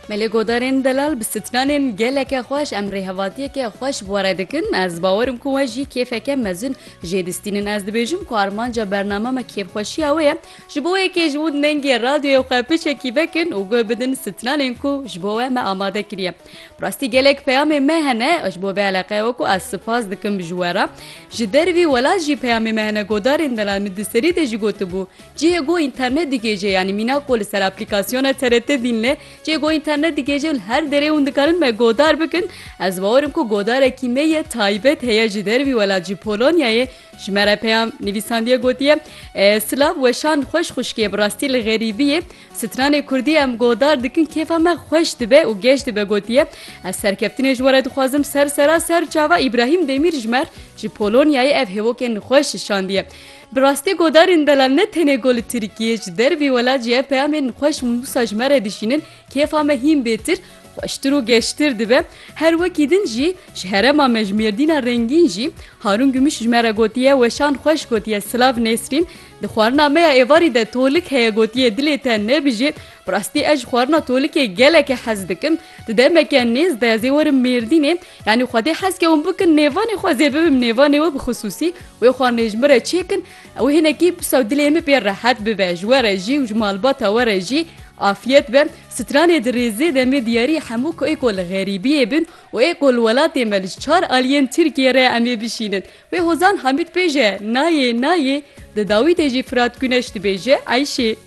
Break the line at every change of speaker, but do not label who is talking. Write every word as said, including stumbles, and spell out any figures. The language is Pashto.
ملی گودارین دلال بستنانین گلک خوش امری هواتیه که خوش بواره دکن از باورم که وجی کیفه که مزن جدستینن از دبیجم که آرمانجا برنامه ما کیف خوشی اوه جبوه که جبود ننگی رادیو قپش کی بکن و گو بدن ستنانین که جبوه ما آماده کریه براستی گلک پیام مهنه اجبو به علاقه و که از سپاس دکن بجواره جدروی ولا جی پیام مهنه گودارین دلال مدسری دجی گوتو بو جی گو اینترنت دیگه جی یعنی مینا کل سر اپلیکاسیون ترت دینله جی گو اینترنت دیگه جل هر دره اون دکارن ما گودار بکن از باورم که گودار کیمه تایبت هیا جدروی ولا جی پولونیای شماره پیام نویسندی گوتیه سلاو و شان خوش خوشکی براستی لغریبیه ستران کردی ام گودار دکن کیف هم خوش دبه و گشت دبه گوتیه از سرکفتین جواره دخوازم سر سرا سر جاوا ابراهیم دمیر جمر جی پولونیای اف هیوکن خوش شاندیه براستی گودار اندلال نه تنه گل ترکیه دروی ولا جی پیام خوش موساج مره دشینن کیف هم هیم بهتر خوشتر و گشتر دبه هر وکیدن جی شهر ما مجمیردین رنگین جی هارون گمش جمره گوتیه و شان خوش گوتیه سلاو نسرین دخوارنا میا ایواری ده تولک هیا گوتیه دلیتا نبیجید براستی اج خوارنا تولک گلک حز دکم ده مکان نیز ده زیور میردینه یعنی خودی حز که اون بکن نیوان خوازی ببیم نیوان و بخصوصی و خوار نجمره چیکن و هنگی بسو دلیمه بیر راحت ببه جواره جی و جمالباتا وره جی عافیت بن ستران دریزه دم دیاری همو که ایکول غریبیه بن و ایکول ولات ملش چار آلین ترکیه را امی بشینن و هزان حمید بیجه نایه نایه د داوید جی فرات کنشت بیجه عایشه